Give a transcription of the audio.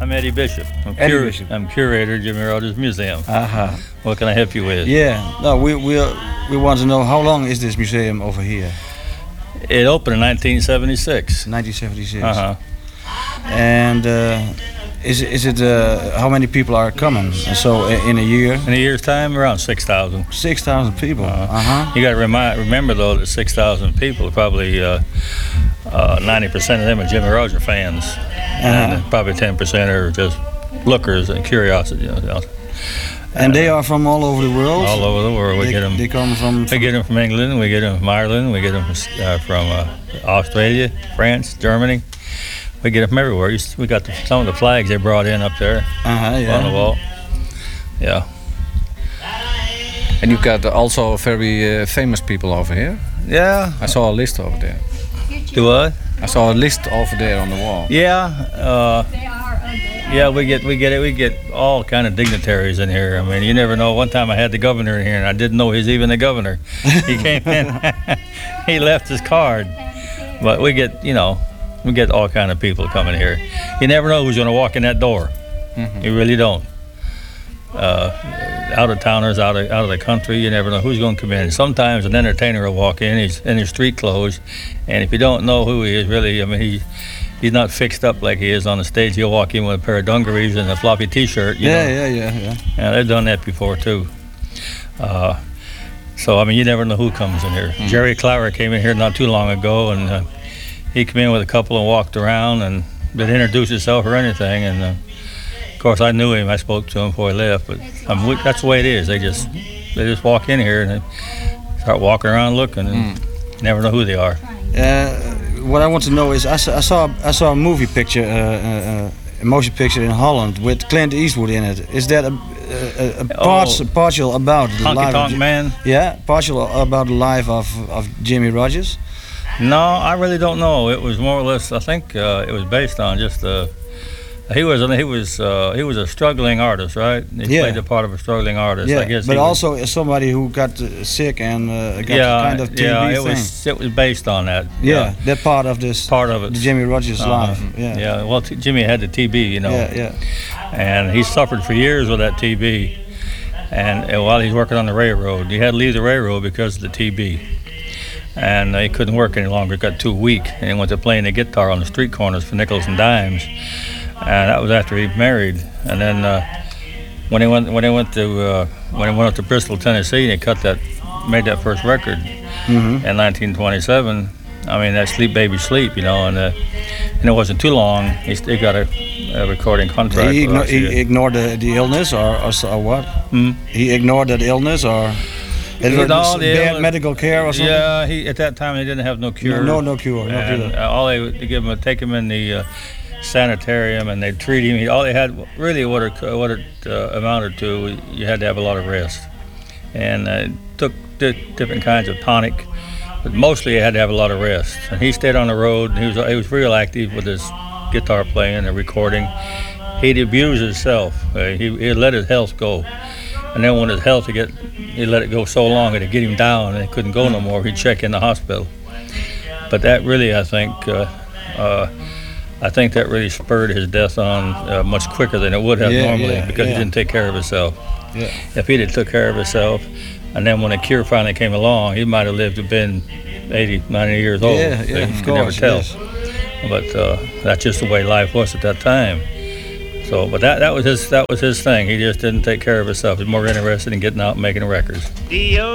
I'm Eddie Bishop. Eddie Bishop. I'm curator of Jimmie Rodgers Museum. Uh-huh. What can I help you with? Yeah. No, we want to know how long is this museum over here? It opened in 1976. 1976. Uh-huh. And is it how many people are coming? So in a year? In a year's time, around 6,000. 6,000 people. You got to remember though that 6,000 people, probably 90% of them are Jimmie Rodgers fans, and probably 10% are just lookers and curiosity. You know. And they are from all over the world. All over the world. We get them. They come from. We get them from England. We get them from Ireland. We get them from Australia, France, Germany. We get them from everywhere. We got some of the flags they brought in up there on the wall. Yeah. And you've got also very famous people over here. Yeah. I saw a list over there. Do what? I saw a list over there on the wall. Yeah. Yeah, we get all kind of dignitaries in here. I mean, you never know. One time I had the governor in here, and I didn't know he's even the governor. He came in, he left his card. But we get all kind of people coming here. You never know who's going to walk in that door. Mm-hmm. You really don't. Out of towners, out of the country, you never know who's going to come in. Sometimes an entertainer will walk in. He's in his street clothes, and if you don't know who he is, really, I mean, he's not fixed up like he is on the stage. He'll walk in with a pair of dungarees and a floppy T-shirt. Yeah. They've done that before too. So I mean, you never know who comes in here. Mm-hmm. Jerry Clower came in here not too long ago, and he came in with a couple and walked around and didn't introduce himself or anything. And of course, I knew him. I spoke to him before he left. But that's the way it is. They just walk in here and they start walking around looking, and you never know who they are. What I want to know is, I saw a movie picture, a motion picture in Holland with Clint Eastwood in it. Is that partial about the life of Man? Yeah, partial about the life of Jimmie Rodgers. No, I really don't know. It was more or less. I think it was based on just he was a struggling artist, right? He played the part of a struggling artist. Yeah, I guess. But also somebody who got sick and got kind of TB thing. It was based on that. Yeah, that part of it. The Jimmie Rodgers' life. Yeah. Well, Jimmy had the TB, you know. Yeah. And he suffered for years with that TB. And while he's working on the railroad, he had to leave the railroad because of the TB. And he couldn't work any longer. It got too weak, and he went to playing the guitar on the street corners for nickels and dimes. And that was after he married. And then when he went up to Bristol, Tennessee, and he made that first record in 1927. I mean, that Sleep Baby Sleep, you know, and it wasn't too long. He got a recording contract. He ignored the illness, or what? He ignored that illness, or bad medical care or something. Yeah, at that time he didn't have no cure. No cure. And all they would take him in the sanitarium, and they'd treat him. All they had really what it amounted to, you had to have a lot of rest, and took different kinds of tonic, but mostly you had to have a lot of rest. And he stayed on the road, and he was real active with his guitar playing and recording. He'd abuse himself. He let his health go, and then when his health he let it go so long it'd get him down, and he couldn't go no more. He'd check in the hospital. But that really, I think that really spurred his death on much quicker than it would have normally, because he didn't take care of himself. Yeah. If he'd have took care of himself, and then when the cure finally came along, he might have lived to been 80, 90 years old. Yeah, you could never tell. Yes. But that's just the way life was at that time. So, but that was his thing. He just didn't take care of himself. He was more interested in getting out and making records.